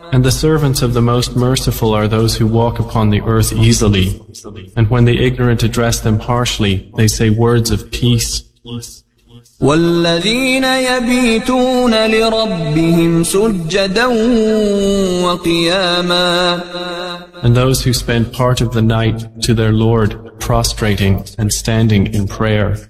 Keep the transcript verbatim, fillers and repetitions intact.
And the servants of the Most Merciful are those who walk upon the earth easily, and when the ignorant address them harshly, they say words of peace. وَالَّذِينَ يَبِيتُونَ لِرَبِّهِمْ سُجَّدًا وَقِيَامًا. And those who spend part of the night to their Lord prostrating and standing in prayer.